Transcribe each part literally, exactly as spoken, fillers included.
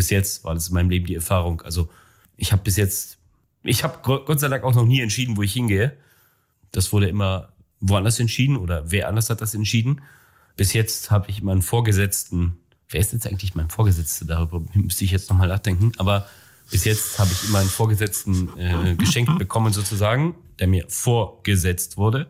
Bis jetzt war das in meinem Leben die Erfahrung. Also ich habe bis jetzt, ich habe Gott sei Dank auch noch nie entschieden, wo ich hingehe. Das wurde immer woanders entschieden oder wer anders hat das entschieden. Bis jetzt habe ich meinen Vorgesetzten, wer ist jetzt eigentlich mein Vorgesetzter? Darüber müsste ich jetzt nochmal nachdenken. Aber bis jetzt habe ich immer einen Vorgesetzten äh, geschenkt bekommen sozusagen, der mir vorgesetzt wurde.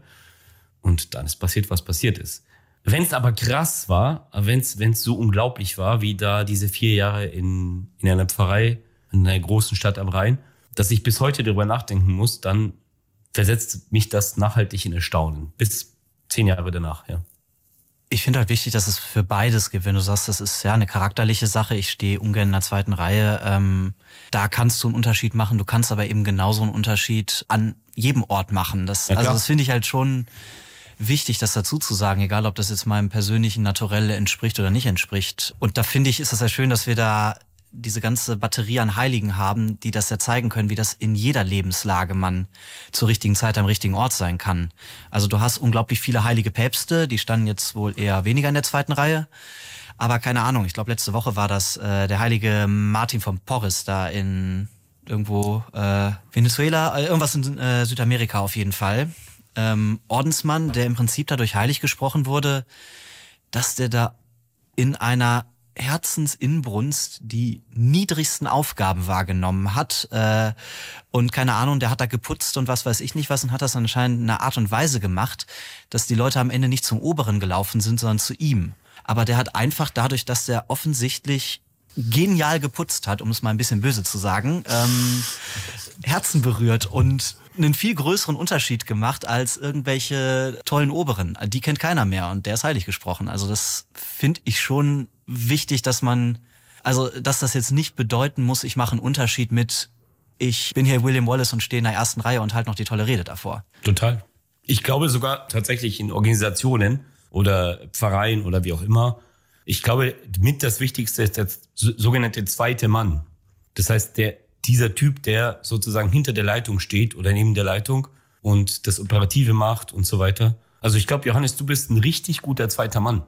Und dann ist passiert, was passiert ist. Wenn es aber krass war, wenn es wenn es so unglaublich war, wie da diese vier Jahre in, in einer Pfarrei, in einer großen Stadt am Rhein, dass ich bis heute darüber nachdenken muss, dann versetzt mich das nachhaltig in Erstaunen. Bis zehn Jahre danach, ja. Ich finde halt wichtig, dass es für beides gibt. Wenn du sagst, das ist ja eine charakterliche Sache, ich stehe ungern in der zweiten Reihe, ähm, da kannst du einen Unterschied machen. Du kannst aber eben genauso einen Unterschied an jedem Ort machen. Das, ja, also das finde ich halt schon wichtig, das dazu zu sagen, egal ob das jetzt meinem persönlichen Naturell entspricht oder nicht entspricht. Und da finde ich, ist es ja schön, dass wir da diese ganze Batterie an Heiligen haben, die das ja zeigen können, wie das in jeder Lebenslage man zur richtigen Zeit am richtigen Ort sein kann. Also du hast unglaublich viele heilige Päpste, die standen jetzt wohl eher weniger in der zweiten Reihe. Aber keine Ahnung, ich glaube letzte Woche war das äh, der heilige Martin von Porres da in irgendwo äh, Venezuela, äh, irgendwas in äh, Südamerika auf jeden Fall. Ähm, Ordensmann, der im Prinzip dadurch heilig gesprochen wurde, dass der da in einer Herzensinbrunst die niedrigsten Aufgaben wahrgenommen hat äh, und keine Ahnung, der hat da geputzt und was weiß ich nicht was und hat das anscheinend in einer Art und Weise gemacht, dass die Leute am Ende nicht zum Oberen gelaufen sind, sondern zu ihm. Aber der hat einfach dadurch, dass der offensichtlich genial geputzt hat, um es mal ein bisschen böse zu sagen, ähm, Herzen berührt und einen viel größeren Unterschied gemacht als irgendwelche tollen Oberen. Die kennt keiner mehr und der ist heilig gesprochen. Also das finde ich schon wichtig, dass man, also dass das jetzt nicht bedeuten muss, ich mache einen Unterschied mit, ich bin hier William Wallace und stehe in der ersten Reihe und halt noch die tolle Rede davor. Total. Ich glaube sogar tatsächlich in Organisationen oder Pfarreien oder wie auch immer, ich glaube, mit das Wichtigste ist der sogenannte zweite Mann. Das heißt, der dieser Typ, der sozusagen hinter der Leitung steht oder neben der Leitung und das Operative macht und so weiter. Also ich glaube, Johannes, du bist ein richtig guter zweiter Mann.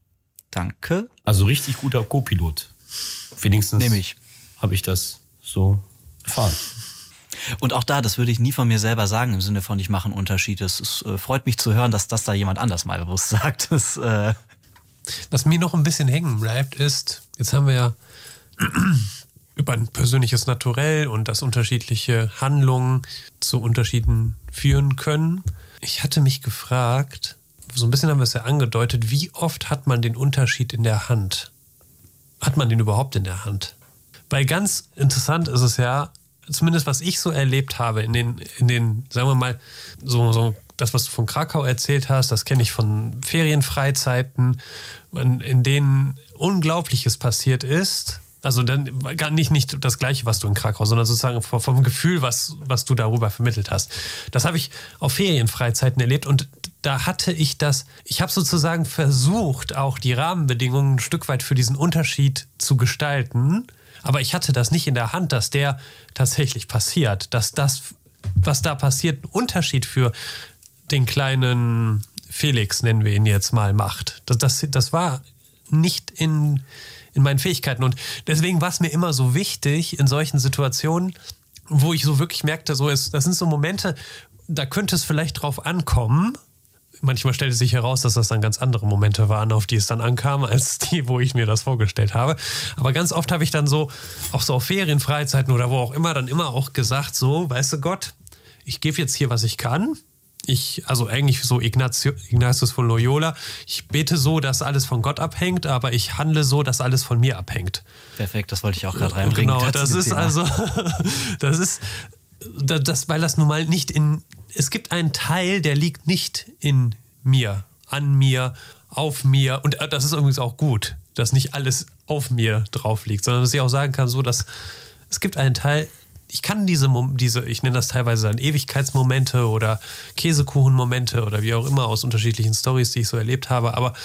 Danke. Also richtig guter Co-Pilot. Wenigstens Nehme ich. Habe ich das so erfahren. Und auch da, das würde ich nie von mir selber sagen, im Sinne von, ich mache einen Unterschied. Es ist, äh, freut mich zu hören, dass das da jemand anders mal bewusst sagt. Das, äh Was mir noch ein bisschen hängen bleibt, ist, jetzt haben wir ja über ein persönliches Naturell und dass unterschiedliche Handlungen zu Unterschieden führen können. Ich hatte mich gefragt, so ein bisschen haben wir es ja angedeutet, wie oft hat man den Unterschied in der Hand? Hat man den überhaupt in der Hand? Weil ganz interessant ist es ja, zumindest was ich so erlebt habe in den, in den, sagen wir mal, so, so das, was du von Krakau erzählt hast, das kenne ich von Ferienfreizeiten, in denen Unglaubliches passiert ist. Also dann gar nicht, nicht das Gleiche, was du in Krakau, sondern sozusagen vom, vom Gefühl, was, was du darüber vermittelt hast. Das habe ich auf Ferienfreizeiten erlebt und da hatte ich das, ich habe sozusagen versucht, auch die Rahmenbedingungen ein Stück weit für diesen Unterschied zu gestalten, aber ich hatte das nicht in der Hand, dass der tatsächlich passiert, dass das, was da passiert, einen Unterschied für den kleinen Felix, nennen wir ihn jetzt mal, macht. Das, das, das war nicht in... in meinen Fähigkeiten. Und deswegen war es mir immer so wichtig, in solchen Situationen, wo ich so wirklich merkte, so ist, das sind so Momente, da könnte es vielleicht drauf ankommen. Manchmal stellte sich heraus, dass das dann ganz andere Momente waren, auf die es dann ankam, als die, wo ich mir das vorgestellt habe. Aber ganz oft habe ich dann so, auch so auf Ferienfreizeiten oder wo auch immer, dann immer auch gesagt, so, weißt du Gott, ich gebe jetzt hier, was ich kann. Ich, also eigentlich so Ignazio, Ignatius von Loyola, ich bete so, dass alles von Gott abhängt, aber ich handle so, dass alles von mir abhängt. Perfekt, das wollte ich auch gerade reinbringen. Genau, das ist also, das ist, das, weil das nun mal nicht in, es gibt einen Teil, der liegt nicht in mir, an mir, auf mir und das ist übrigens auch gut, dass nicht alles auf mir drauf liegt, sondern dass ich auch sagen kann, so, dass es gibt einen Teil, ich kann diese, diese, ich nenne das teilweise dann Ewigkeitsmomente oder Käsekuchenmomente oder wie auch immer aus unterschiedlichen Storys, die ich so erlebt habe, aber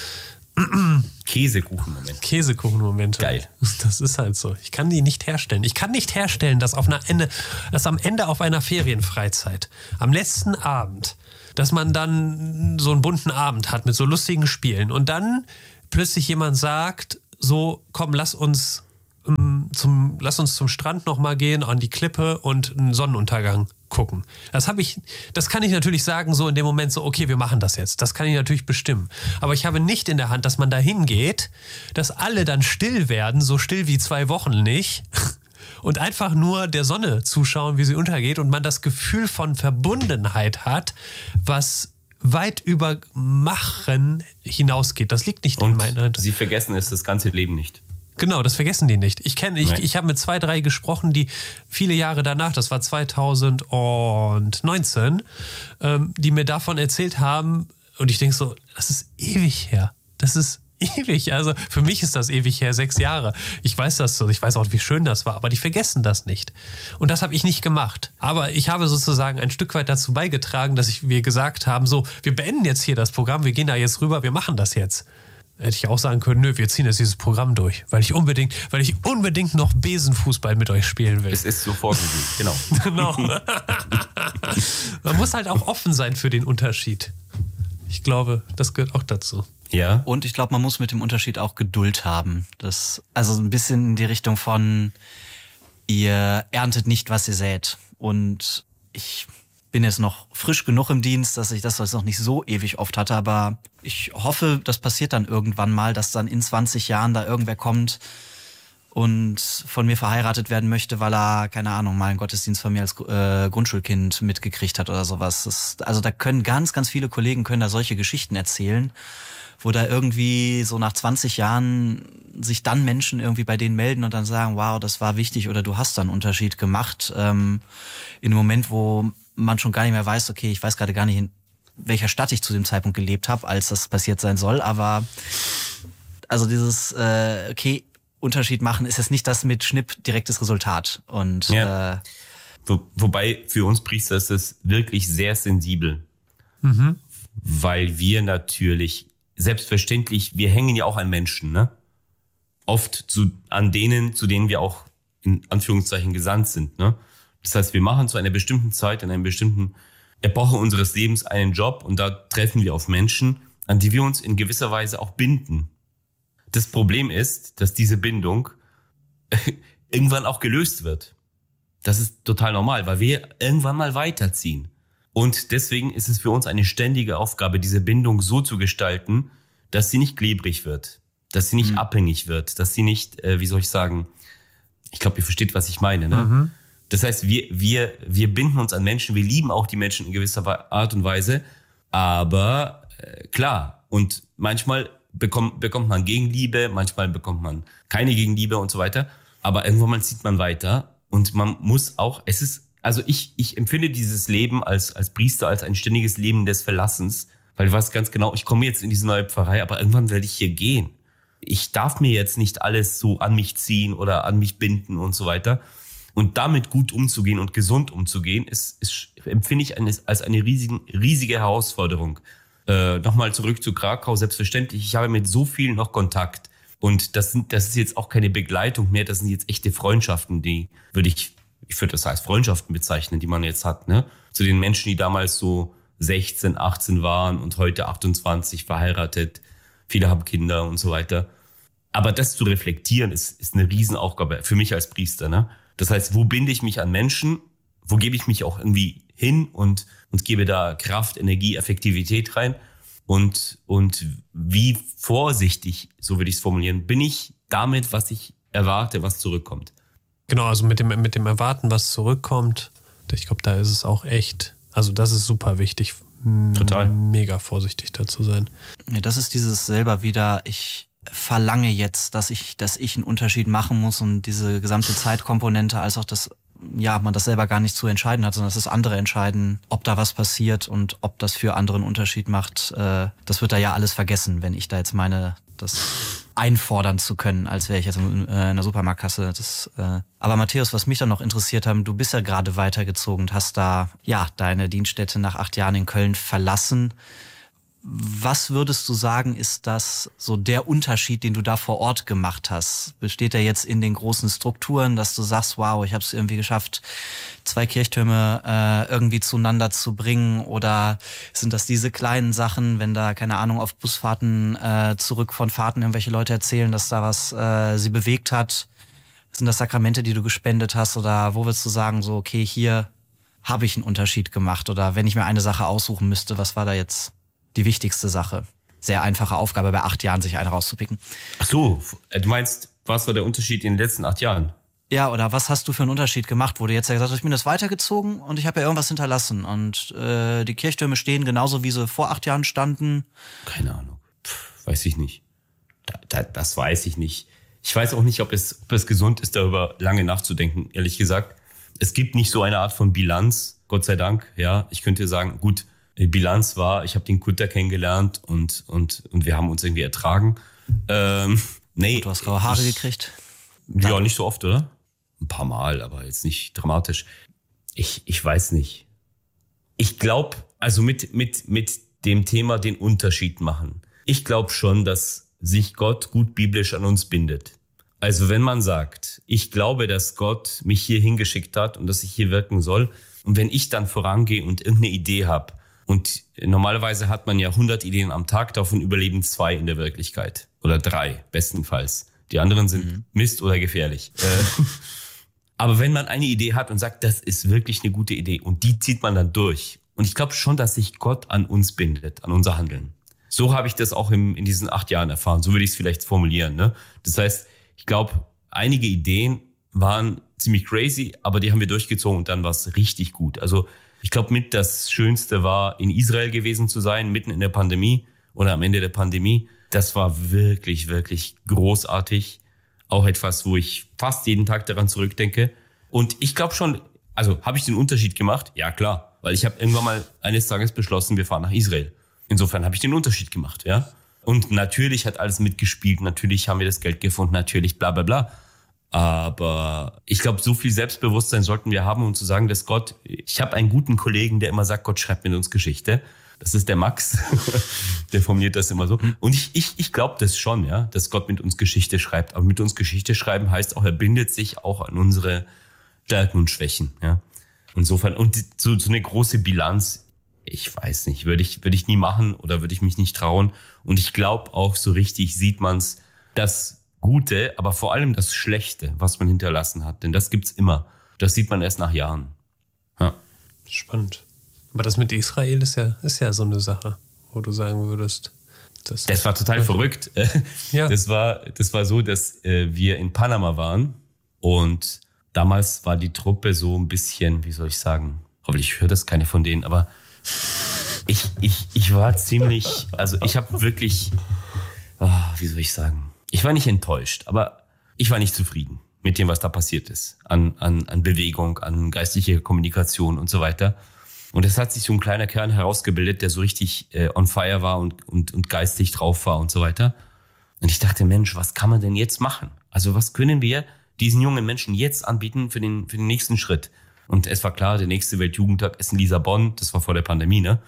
Käsekuchenmomente. Käsekuchenmomente. Geil. Das ist halt so. Ich kann die nicht herstellen. Ich kann nicht herstellen, dass, auf einer Ende, dass am Ende auf einer Ferienfreizeit, am letzten Abend, dass man dann so einen bunten Abend hat mit so lustigen Spielen und dann plötzlich jemand sagt, so, komm, lass uns zum, lass uns zum Strand nochmal gehen, an die Klippe und einen Sonnenuntergang gucken. Das habe ich, das kann ich natürlich sagen, so in dem Moment so, okay, wir machen das jetzt. Das kann ich natürlich bestimmen. Aber ich habe nicht in der Hand, dass man da hingeht, dass alle dann still werden, so still wie zwei Wochen nicht, und einfach nur der Sonne zuschauen, wie sie untergeht, und man das Gefühl von Verbundenheit hat, was weit über Machen hinausgeht. Das liegt nicht und in meiner Hand. Sie vergessen es das ganze Leben nicht. Genau, das vergessen die nicht. Ich kenne, ich, Nee. ich habe mit zwei, drei gesprochen, die viele Jahre danach, das war zweitausendneunzehn, ähm, die mir davon erzählt haben, und ich denke so, das ist ewig her. Das ist ewig. Also für mich ist das ewig her, sechs Jahre. Ich weiß das so, ich weiß auch, wie schön das war, aber die vergessen das nicht. Und das habe ich nicht gemacht. Aber ich habe sozusagen ein Stück weit dazu beigetragen, dass ich, wir gesagt haben, so, wir beenden jetzt hier das Programm, wir gehen da jetzt rüber, wir machen das jetzt. Hätte ich auch sagen können, nö, wir ziehen jetzt dieses Programm durch, weil ich unbedingt, weil ich unbedingt noch Besenfußball mit euch spielen will. Es ist so vorgesehen, genau. Genau. Man muss halt auch offen sein für den Unterschied. Ich glaube, das gehört auch dazu. Ja. Und ich glaube, man muss mit dem Unterschied auch Geduld haben. Das, also ein bisschen in die Richtung von, ihr erntet nicht, was ihr sät. Und ich bin jetzt noch frisch genug im Dienst, dass ich das jetzt noch nicht so ewig oft hatte, aber ich hoffe, das passiert dann irgendwann mal, dass dann in zwanzig Jahren da irgendwer kommt und von mir verheiratet werden möchte, weil er, keine Ahnung, mal einen Gottesdienst von mir als äh, Grundschulkind mitgekriegt hat oder sowas. Das, also da können ganz, ganz viele Kollegen können da solche Geschichten erzählen, wo da irgendwie so nach zwanzig Jahren sich dann Menschen irgendwie bei denen melden und dann sagen, wow, das war wichtig oder du hast da einen Unterschied gemacht. Ähm, in einem Moment, wo man schon gar nicht mehr weiß, okay, ich weiß gerade gar nicht, in welcher Stadt ich zu dem Zeitpunkt gelebt habe, als das passiert sein soll, aber also dieses, äh, okay, Unterschied machen ist jetzt nicht das mit Schnipp direktes Resultat. Und Ja. äh, Wo, wobei für uns Priester ist es wirklich sehr sensibel, Mhm. weil wir natürlich, selbstverständlich, wir hängen ja auch an Menschen, ne? Oft zu, an denen, zu denen wir auch in Anführungszeichen gesandt sind, ne? Das heißt, wir machen zu einer bestimmten Zeit, in einer bestimmten Epoche unseres Lebens einen Job und da treffen wir auf Menschen, an die wir uns in gewisser Weise auch binden. Das Problem ist, dass diese Bindung irgendwann auch gelöst wird. Das ist total normal, weil wir irgendwann mal weiterziehen. Und deswegen ist es für uns eine ständige Aufgabe, diese Bindung so zu gestalten, dass sie nicht klebrig wird, dass sie nicht Mhm. abhängig wird, dass sie nicht, äh, wie soll ich sagen, ich glaube, ihr versteht, was ich meine, ne? Mhm. Das heißt, wir, wir, wir binden uns an Menschen, wir lieben auch die Menschen in gewisser Art und Weise, aber äh, klar, und manchmal bekommt, bekommt man Gegenliebe, manchmal bekommt man keine Gegenliebe und so weiter, aber irgendwann mal zieht man weiter und man muss auch, es ist, also ich, ich empfinde dieses Leben als, als Priester als ein ständiges Leben des Verlassens, weil du weißt ganz genau, ich komme jetzt in diese neue Pfarrei, aber irgendwann werde ich hier gehen. Ich darf mir jetzt nicht alles so an mich ziehen oder an mich binden und so weiter. Und damit gut umzugehen und gesund umzugehen, ist, ist empfinde ich eine, als eine riesige, riesige Herausforderung. Äh, Nochmal zurück zu Krakau. Selbstverständlich, ich habe mit so vielen noch Kontakt. Und das sind, das ist jetzt auch keine Begleitung mehr. Das sind jetzt echte Freundschaften, die würde ich, ich würde das als Freundschaften bezeichnen, die man jetzt hat, ne? Zu den Menschen, die damals so sechzehn, achtzehn waren und heute achtundzwanzig, verheiratet. Viele haben Kinder und so weiter. Aber das zu reflektieren, ist, ist eine Riesenaufgabe für mich als Priester, ne? Das heißt, wo binde ich mich an Menschen? Wo gebe ich mich auch irgendwie hin und, und gebe da Kraft, Energie, Effektivität rein? Und, und wie vorsichtig, so würde ich es formulieren, bin ich damit, was ich erwarte, was zurückkommt? Genau, also mit dem, mit dem Erwarten, was zurückkommt, ich glaube, da ist es auch echt, also das ist super wichtig. Total. Mega vorsichtig da zu sein. ja, das ist dieses selber wieder, ich verlange jetzt, dass ich, dass ich einen Unterschied machen muss und diese gesamte Zeitkomponente, als auch das, ja, man das selber gar nicht zu entscheiden hat, sondern dass das andere entscheiden, ob da was passiert und ob das für andere einen Unterschied macht. Äh, das wird da ja alles vergessen, wenn ich da jetzt meine, das einfordern zu können, als wäre ich jetzt in, äh, in einer Supermarktkasse. Das, äh. Aber Matthäus, was mich dann noch interessiert haben, du bist ja gerade weitergezogen und hast da, ja, deine Dienststätte nach acht Jahren in Köln verlassen. Was würdest du sagen, ist das so der Unterschied, den du da vor Ort gemacht hast? Besteht er jetzt in den großen Strukturen, dass du sagst, wow, ich habe es irgendwie geschafft, zwei Kirchtürme äh, irgendwie zueinander zu bringen? Oder sind das diese kleinen Sachen, wenn da, keine Ahnung, auf Busfahrten äh, zurück von Fahrten irgendwelche Leute erzählen, dass da was äh, sie bewegt hat? Sind das Sakramente, die du gespendet hast? Oder wo würdest du sagen, so, okay, hier habe ich einen Unterschied gemacht? Oder wenn ich mir eine Sache aussuchen müsste, was war da jetzt die wichtigste Sache? Sehr einfache Aufgabe, bei acht Jahren sich eine rauszupicken. Ach so, du meinst, was war der Unterschied in den letzten acht Jahren? Ja, oder was hast du für einen Unterschied gemacht, wo du jetzt ja gesagt hast, ich bin das weitergezogen und ich habe ja irgendwas hinterlassen. Und äh, die Kirchtürme stehen genauso, wie sie vor acht Jahren standen. Keine Ahnung, Pff, weiß ich nicht. Da, da, das weiß ich nicht. Ich weiß auch nicht, ob es, ob es gesund ist, darüber lange nachzudenken, ehrlich gesagt. Es gibt nicht so eine Art von Bilanz, Gott sei Dank. Ja, ich könnte sagen, gut, die Bilanz war, ich habe den Kutter kennengelernt und, und, und wir haben uns irgendwie ertragen. Ähm, nee, und du hast graue Haare ich, gekriegt? Ja, nicht so oft, oder? Ein paar Mal, aber jetzt nicht dramatisch. Ich, ich weiß nicht. Ich glaube, also mit, mit, mit dem Thema den Unterschied machen. Ich glaube schon, dass sich Gott gut biblisch an uns bindet. Also wenn man sagt, ich glaube, dass Gott mich hier hingeschickt hat und dass ich hier wirken soll. Und wenn ich dann vorangehe und irgendeine Idee habe, und normalerweise hat man ja hundert Ideen am Tag, davon überleben zwei in der Wirklichkeit. Oder drei, bestenfalls. Die anderen sind mhm. Mist oder gefährlich. Äh, aber wenn man eine Idee hat und sagt, das ist wirklich eine gute Idee und die zieht man dann durch. Und ich glaube schon, dass sich Gott an uns bindet, an unser Handeln. So habe ich das auch im, in diesen acht Jahren erfahren. So würde ich es vielleicht formulieren. Ne? Das heißt, ich glaube, einige Ideen waren ziemlich crazy, aber die haben wir durchgezogen und dann war es richtig gut. Also ich glaube, mit das Schönste war, in Israel gewesen zu sein, mitten in der Pandemie oder am Ende der Pandemie. Das war wirklich, wirklich großartig. Auch etwas, wo ich fast jeden Tag daran zurückdenke. Und ich glaube schon, also habe ich den Unterschied gemacht? Ja, klar. Weil ich habe irgendwann mal eines Tages beschlossen, wir fahren nach Israel. Insofern habe ich den Unterschied gemacht, ja. Und natürlich hat alles mitgespielt. Natürlich haben wir das Geld gefunden. Natürlich bla bla bla. Aber ich glaube, so viel Selbstbewusstsein sollten wir haben, um zu sagen, dass Gott, ich habe einen guten Kollegen, der immer sagt, Gott schreibt mit uns Geschichte. Das ist der Max, der formuliert das immer so. Und ich, ich, ich glaube das schon, ja, dass Gott mit uns Geschichte schreibt. Aber mit uns Geschichte schreiben heißt auch, er bindet sich auch an unsere Stärken und Schwächen, ja. Insofern, und so, so eine große Bilanz, ich weiß nicht, würde ich, würde ich nie machen oder würde ich mich nicht trauen. Und ich glaube auch, so richtig sieht man's, das Gute, aber vor allem das Schlechte, was man hinterlassen hat. Denn das gibt's immer. Das sieht man erst nach Jahren. Ja. Spannend. Aber das mit Israel ist ja, ist ja so eine Sache, wo du sagen würdest, das, das war total verrückt. Ja. Das war, das war so, dass äh, wir in Panama waren und damals war die Truppe so ein bisschen, wie soll ich sagen, hoffentlich hört das keine von denen, aber ich, ich, ich war ziemlich, also ich habe wirklich, oh, wie soll ich sagen, ich war nicht enttäuscht, aber ich war nicht zufrieden mit dem, was da passiert ist. An, an, an Bewegung, an geistlicher Kommunikation und so weiter. Und es hat sich so ein kleiner Kern herausgebildet, der so richtig äh, on fire war und, und, und geistig drauf war und so weiter. Und ich dachte, Mensch, was kann man denn jetzt machen? Also was können wir diesen jungen Menschen jetzt anbieten für den, für den nächsten Schritt? Und es war klar, der nächste Weltjugendtag ist in Lissabon. Das war vor der Pandemie, ne?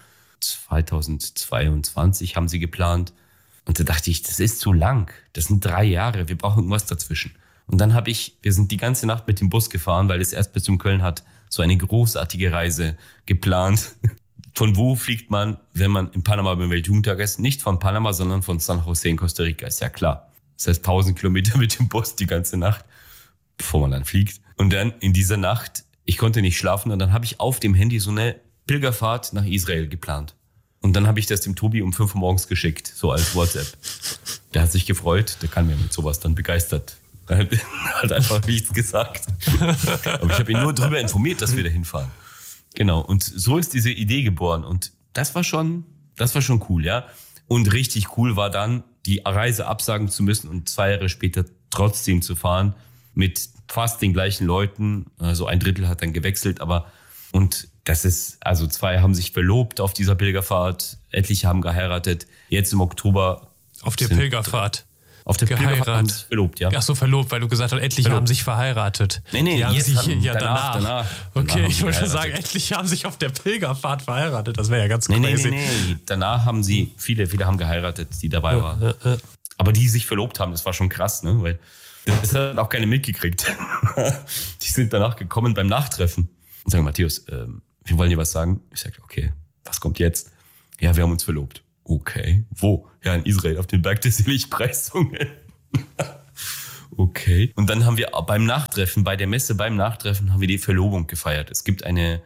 zweitausendzweiundzwanzig haben sie geplant. Und da dachte ich, das ist zu lang. Das sind drei Jahre. Wir brauchen irgendwas dazwischen. Und dann habe ich, wir sind die ganze Nacht mit dem Bus gefahren, weil es erst bis zum Köln hat, so eine großartige Reise geplant. Von wo fliegt man, wenn man in Panama beim Weltjugendtag ist? Nicht von Panama, sondern von San Jose in Costa Rica. Ist ja klar. Das heißt tausend Kilometer mit dem Bus die ganze Nacht, bevor man dann fliegt. Und dann in dieser Nacht, ich konnte nicht schlafen und dann habe ich auf dem Handy so eine Pilgerfahrt nach Israel geplant. Und dann habe ich das dem Tobi um fünf Uhr morgens geschickt, so als WhatsApp. Der hat sich gefreut, der kann mir mit sowas dann begeistert. Er hat einfach nichts gesagt. Aber ich habe ihn nur darüber informiert, dass wir da hinfahren. Genau, und so ist diese Idee geboren. Und das war schon, das war schon cool, ja. Und richtig cool war dann, die Reise absagen zu müssen und zwei Jahre später trotzdem zu fahren mit fast den gleichen Leuten. Also ein Drittel hat dann gewechselt, aber und das ist, also zwei haben sich verlobt auf dieser Pilgerfahrt, etliche haben geheiratet. Jetzt im Oktober. Auf der Pilgerfahrt? Auf der geheiratet. Pilgerfahrt haben sich verlobt, ja. Ach so, verlobt, weil du gesagt hast, etliche verlobt. Haben sich verheiratet. Nee, nee, die haben jetzt sich, hatten, ja, danach, danach. danach. Okay, danach ich wollte schon sagen, etliche haben sich auf der Pilgerfahrt verheiratet. Das wäre ja ganz nee, crazy. Nee, nee, nee. Danach haben sie, viele, viele haben geheiratet, die dabei ja, waren. Ja, ja. Aber die sich verlobt haben, das war schon krass, ne? Weil das hat auch keine mitgekriegt. Die sind danach gekommen beim Nachtreffen und sagen, Matthäus, ähm, wir wollen dir was sagen. Ich sage, okay, was kommt jetzt? Ja, wir haben uns verlobt. Okay, wo? Ja, in Israel, auf dem Berg der Seligpreisungen. Okay. Und dann haben wir beim Nachtreffen, bei der Messe beim Nachtreffen, haben wir die Verlobung gefeiert. Es gibt eine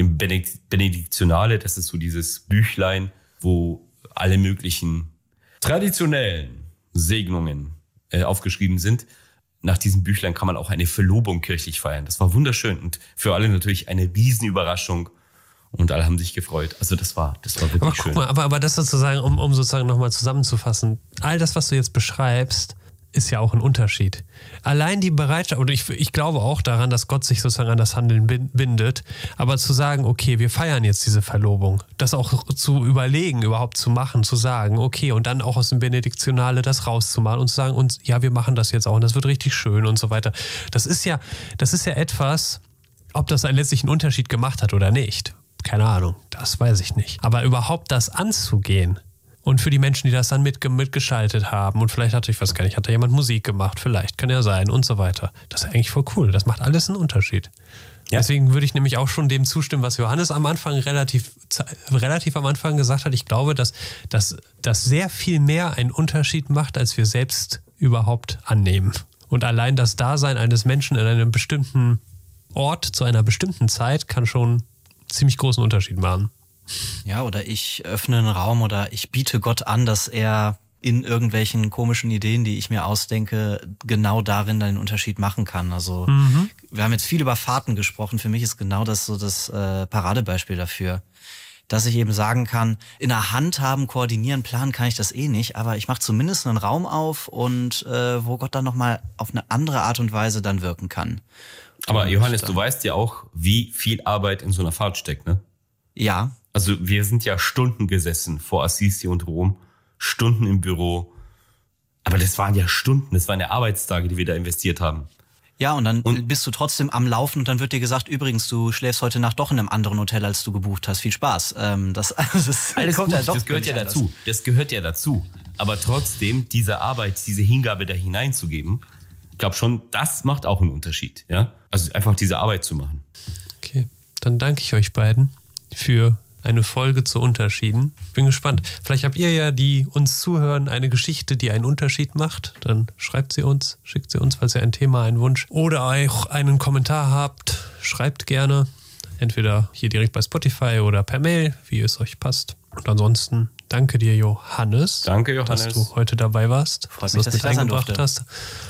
Benediktionale, das ist so dieses Büchlein, wo alle möglichen traditionellen Segnungen äh, aufgeschrieben sind. Nach diesem Büchlein kann man auch eine Verlobung kirchlich feiern. Das war wunderschön und für alle natürlich eine Riesenüberraschung. Und alle haben sich gefreut. Also das war, das war wirklich aber schön. Guck mal, aber, aber das sozusagen, um, um sozusagen nochmal zusammenzufassen, all das, was du jetzt beschreibst, ist ja auch ein Unterschied. Allein die Bereitschaft, und ich, ich glaube auch daran, dass Gott sich sozusagen an das Handeln bindet, aber zu sagen, okay, wir feiern jetzt diese Verlobung, das auch zu überlegen, überhaupt zu machen, zu sagen, okay, und dann auch aus dem Benediktionale das rauszumachen und zu sagen, und ja, wir machen das jetzt auch und das wird richtig schön und so weiter. Das ist ja, das ist ja etwas, ob das einen letztlichen Unterschied gemacht hat oder nicht. Keine Ahnung, das weiß ich nicht. Aber überhaupt das anzugehen, und für die Menschen, die das dann mit, mitgeschaltet haben und vielleicht hatte ich weiß gar nicht, hat da jemand Musik gemacht, vielleicht, kann ja sein und so weiter. Das ist eigentlich voll cool. Das macht alles einen Unterschied. Ja. Deswegen würde ich nämlich auch schon dem zustimmen, was Johannes am Anfang relativ, relativ am Anfang gesagt hat. Ich glaube, dass das sehr viel mehr einen Unterschied macht, als wir selbst überhaupt annehmen. Und allein das Dasein eines Menschen in einem bestimmten Ort zu einer bestimmten Zeit kann schon einen ziemlich großen Unterschied machen. Ja, oder ich öffne einen Raum oder ich biete Gott an, dass er in irgendwelchen komischen Ideen, die ich mir ausdenke, genau darin einen Unterschied machen kann. Also mhm. wir haben jetzt viel über Fahrten gesprochen. Für mich ist genau das so das äh, Paradebeispiel dafür. Dass ich eben sagen kann, in der Hand haben, koordinieren, planen kann ich das eh nicht, aber ich mache zumindest einen Raum auf und äh, wo Gott dann nochmal auf eine andere Art und Weise dann wirken kann. Aber und Johannes, dann, du weißt ja auch, wie viel Arbeit in so einer Fahrt steckt, ne? Ja. Also wir sind ja Stunden gesessen vor Assisi und Rom, Stunden im Büro. Aber das waren ja Stunden, das waren ja Arbeitstage, die wir da investiert haben. Ja, und dann und bist du trotzdem am Laufen und dann wird dir gesagt, übrigens, du schläfst heute Nacht doch in einem anderen Hotel, als du gebucht hast. Viel Spaß. Ähm, das, das, Alles kommt gut, ja doch das gehört ja anders. dazu. Das gehört ja dazu. Aber trotzdem, diese Arbeit, diese Hingabe da hineinzugeben, ich glaube schon, das macht auch einen Unterschied. Ja? Also einfach diese Arbeit zu machen. Okay, dann danke ich euch beiden für eine Folge zu Unterschieden. Bin gespannt. Vielleicht habt ihr ja, die uns zuhören, eine Geschichte, die einen Unterschied macht. Dann schreibt sie uns, schickt sie uns, falls ihr ein Thema, einen Wunsch oder auch einen Kommentar habt. Schreibt gerne. Entweder hier direkt bei Spotify oder per Mail, wie es euch passt. Und ansonsten danke dir, Johannes. Danke, Johannes. Dass du heute dabei warst. Freut mich, dass du ich da sein durfte. hast.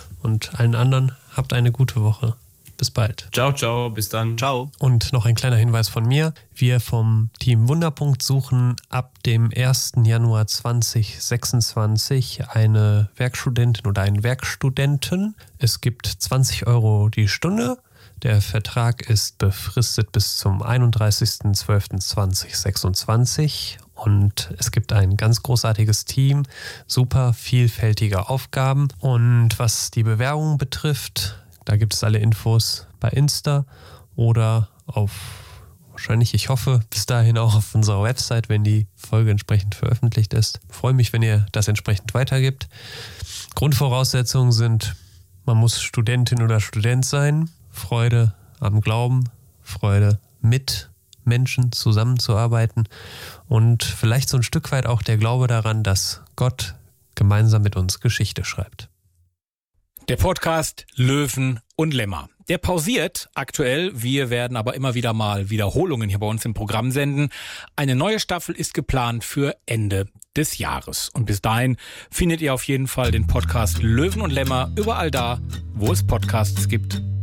Und allen anderen, habt eine gute Woche. Bis bald. Ciao, ciao, bis dann. Ciao. Und noch ein kleiner Hinweis von mir. Wir vom Team Wunderpunkt suchen ab dem ersten Januar zweitausendsechsundzwanzig eine Werkstudentin oder einen Werkstudenten. Es gibt zwanzig Euro die Stunde. Der Vertrag ist befristet bis zum einunddreißigsten zwölften zweitausendsechsundzwanzig. Und es gibt ein ganz großartiges Team, super vielfältige Aufgaben. Und was die Bewerbung betrifft, da gibt es alle Infos bei Insta oder auf, wahrscheinlich, ich hoffe, bis dahin auch auf unserer Website, wenn die Folge entsprechend veröffentlicht ist. Ich freue mich, wenn ihr das entsprechend weitergibt. Grundvoraussetzungen sind, man muss Studentin oder Student sein, Freude am Glauben, Freude mit Menschen zusammenzuarbeiten und vielleicht so ein Stück weit auch der Glaube daran, dass Gott gemeinsam mit uns Geschichte schreibt. Der Podcast Löwen und Lämmer. Der pausiert aktuell. Wir werden aber immer wieder mal Wiederholungen hier bei uns im Programm senden. Eine neue Staffel ist geplant für Ende des Jahres. Und bis dahin findet ihr auf jeden Fall den Podcast Löwen und Lämmer überall da, wo es Podcasts gibt.